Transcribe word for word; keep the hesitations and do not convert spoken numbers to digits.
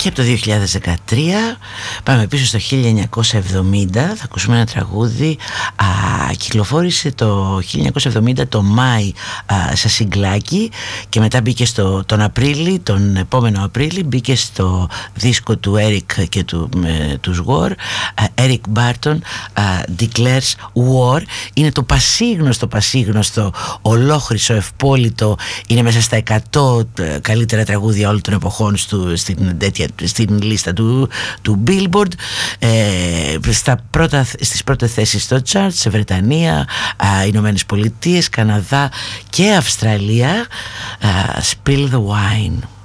Και από το δύο χιλιάδες δεκατρία πάμε πίσω στο χίλια εννιακόσια εβδομήντα. Θα ακούσουμε ένα τραγούδι. Α, κυκλοφόρησε το χίλια εννιακόσια εβδομήντα το Μάη σε συγκλάκι και μετά μπήκε στο, τον Απρίλη, τον επόμενο Απρίλη μπήκε στο δίσκο του Eric και του, με, τους War. Eric Barton, uh, Declares War. Είναι το πασίγνωστο πασίγνωστο ολόχρυσο ευπόλυτο, είναι μέσα στα εκατό καλύτερα τραγούδια όλων των εποχών του, στην, τέτοια, στην λίστα του, του Billboard, ε, στα πρώτα, στις πρώτες θέσεις στο chart σε Βρετανία, ε, Ηνωμένες Πολιτείες, Καναδά και Αυστραλία. ε, Spill the Wine.